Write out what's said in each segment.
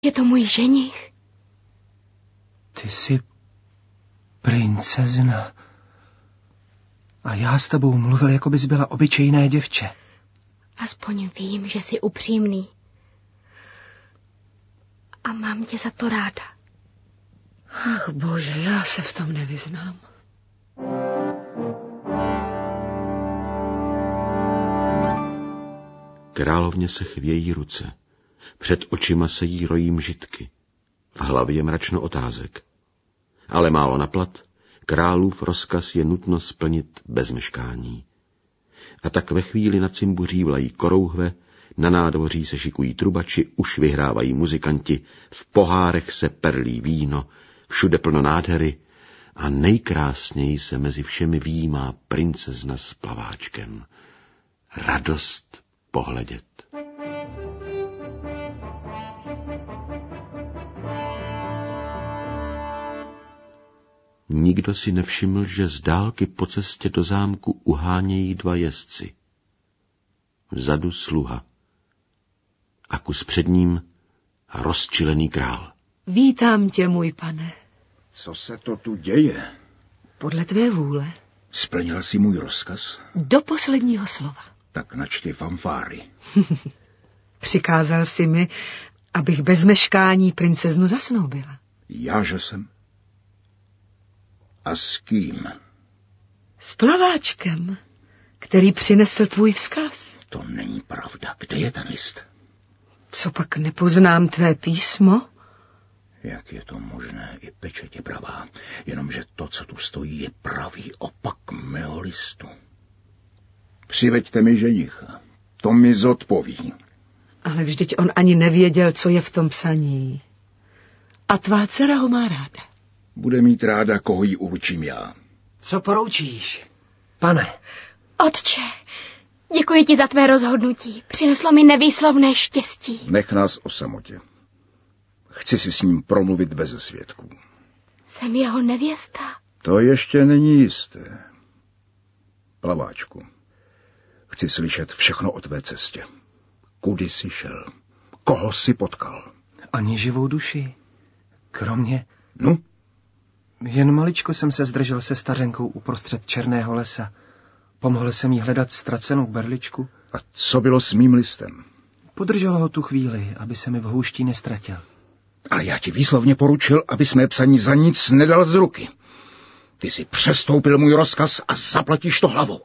Je to můj ženich. Ty jsi princezna. A já s tebou mluvil, jako bys byla obyčejné děvče. Aspoň vím, že jsi upřímný. A mám tě za to ráda. Ach bože, já se v tom nevyznám. Královně se chvějí ruce. Před očima se jí rojí mžitky. V hlavě mračno otázek. Ale málo na plat, králův rozkaz je nutno splnit bez meškání. A tak ve chvíli na cimbuří vlají korouhve, na nádvoří se šikují trubači, už vyhrávají muzikanti, v pohárech se perlí víno, všude plno nádhery a nejkrásněji se mezi všemi výjímá princezna s plaváčkem. Radost pohledět. Nikdo si nevšiml, že z dálky po cestě do zámku uhánějí dva jezdci. Vzadu sluha a kus před ním rozčilený král. Vítám tě, můj pane. Co se to tu děje? Podle tvé vůle. Splnila jsi můj rozkaz? Do posledního slova. Tak načti fanfáry. Přikázal jsi mi, abych bez meškání princeznu zasnoubila. Jáže jsem. A s kým? S plaváčkem, který přinesl tvůj vzkaz. To není pravda. Kde je ten list? Co pak nepoznám tvé písmo? Jak je to možné, i pečetě je pravá. Jenomže to, co tu stojí, je pravý opak mého listu. Přiveďte mi ženicha. To mi zodpoví. Ale vždyť on ani nevěděl, co je v tom psaní. A tvá dcera ho má ráda. Bude mít ráda, koho jí určím já. Co poroučíš, pane? Otče, děkuji ti za tvé rozhodnutí. Přineslo mi nevýslovné štěstí. Nech nás o samotě. Chci si s ním promluvit beze svědků. Jsem jeho nevěsta. To ještě není jisté. Plaváčku, chci slyšet všechno o tvé cestě. Kudy jsi šel? Koho jsi potkal? Ani živou duši. Kromě... No? Jen maličko jsem se zdržel se stařenkou uprostřed černého lesa. Pomohl jsem jí hledat ztracenou berličku. A co bylo s mým listem? Podržel ho tu chvíli, aby se mi v houští nestratil. Ale já ti výslovně poručil, abys mé psaní za nic nedal z ruky. Ty jsi přestoupil můj rozkaz a zaplatíš to hlavou.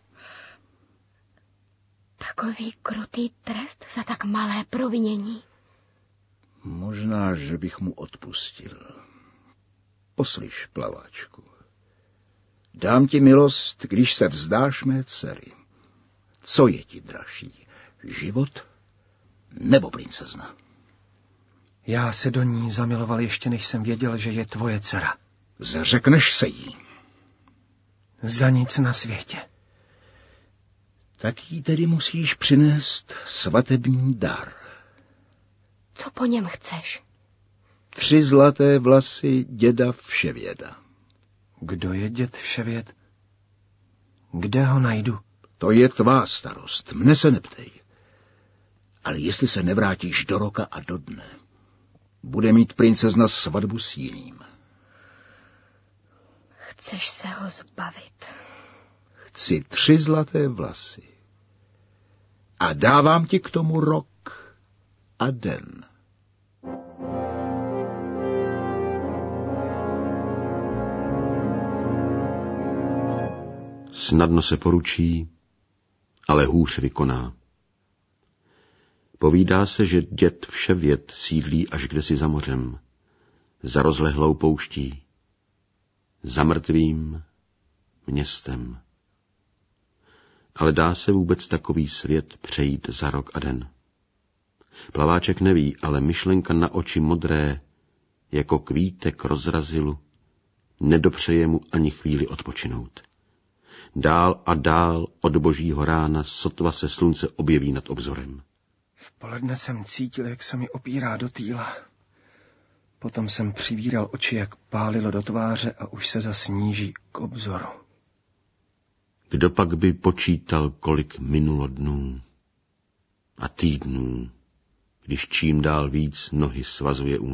Takový krutý trest za tak malé provinění. Možná, že bych mu odpustil. Poslyš, plaváčku. Dám ti milost, když se vzdáš mé dcery. Co je ti dražší? Život nebo princezna? Já se do ní zamiloval ještě, než jsem věděl, že je tvoje dcera. Zřekneš se jí? Za nic na světě. Tak jí tedy musíš přinést svatební dar. Co po něm chceš? 3 zlaté vlasy děda Vševěda. Kdo je děd Vševěd? Kde ho najdu? To je tvá starost, mne se neptej. Ale jestli se nevrátíš do roka a do dne, bude mít princezna svatbu s jiným. Chceš se ho zbavit? Chci 3 zlaté vlasy. A dávám ti k tomu rok a den. Snadno se poručí, ale hůř vykoná. Povídá se, že děd Vševěd sídlí až kdesi za mořem, za rozlehlou pouští, za mrtvým městem. Ale dá se vůbec takový svět přejít za rok a den? Plaváček neví, ale myšlenka na oči modré, jako kvítek rozrazilu, nedopřeje mu ani chvíli odpočinout. Dál a dál od božího rána sotva se slunce objeví nad obzorem. V poledne jsem cítil, jak se mi opírá do týla. Potom jsem přivíral oči, jak pálilo do tváře a už se zasníží k obzoru. Kdo pak by počítal, kolik minulo dnů a týdnů, když čím dál víc nohy svazuje